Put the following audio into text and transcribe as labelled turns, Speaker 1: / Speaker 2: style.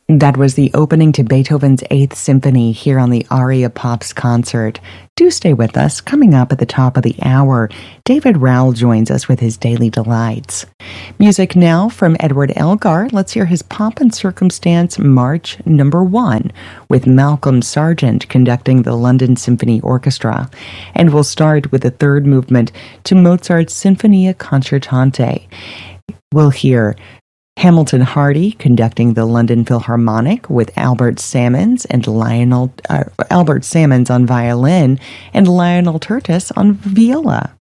Speaker 1: That was the opening to Beethoven's Eighth Symphony here on the Aria Pops concert. Do stay with us. Coming up at the top of the hour, David Rowell joins us with his Daily Delights. Music now from Edward Elgar. Let's hear his Pomp and Circumstance March Number 1 with Malcolm Sargent conducting the London Symphony Orchestra. And we'll start with the third movement to Mozart's Sinfonia Concertante. We'll hear Hamilton Hardy conducting the London Philharmonic with Albert Salmons on violin and Lionel Tertis on viola.